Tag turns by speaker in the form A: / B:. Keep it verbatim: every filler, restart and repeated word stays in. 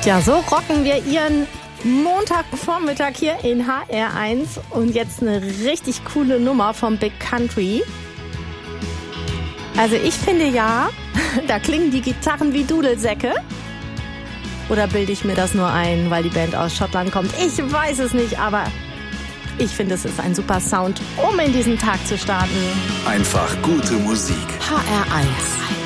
A: Ja, so rocken wir Ihren Montagvormittag hier in H R eins und jetzt eine richtig coole Nummer vom Big Country. Also ich finde ja, da klingen die Gitarren wie Dudelsäcke. Oder bilde ich mir das nur ein, weil die Band aus Schottland kommt? Ich weiß es nicht, aber ich finde, es ist ein super Sound, um in diesen Tag zu starten.
B: Einfach gute Musik.
C: H R eins.